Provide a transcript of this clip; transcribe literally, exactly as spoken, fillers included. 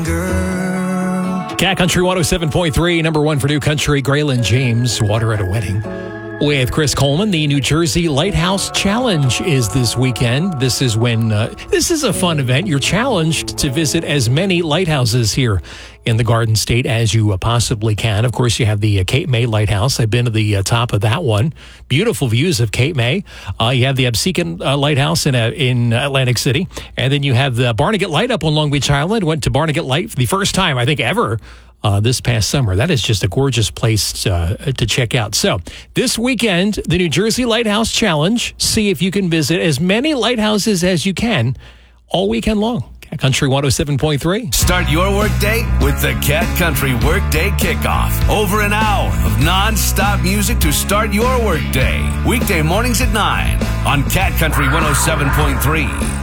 Cat Country one oh seven point three, number one for New Country, Graylin James, Water at a Wedding. With Chris Coleman, the New Jersey Lighthouse Challenge is this weekend. This is when, uh, this is a fun event. You're challenged to visit as many lighthouses here in the Garden State as you uh, possibly can. Of course, you have the uh, Cape May Lighthouse. I've been to the uh, top of that one. Beautiful views of Cape May. Uh, you have the Absecon uh, Lighthouse in, uh, in Atlantic City. And then you have the Barnegat Light up on Long Beach Island. Went to Barnegat Light for the first time, I think, ever. Uh, this past summer. That is just a gorgeous place uh, to check out. So this weekend, the New Jersey Lighthouse Challenge. See if you can visit as many lighthouses as you can all weekend long. Cat Country one oh seven point three. Start your workday with the Cat Country Workday Kickoff. Over an hour of non-stop music to start your workday. Weekday mornings at nine on Cat Country one oh seven point three.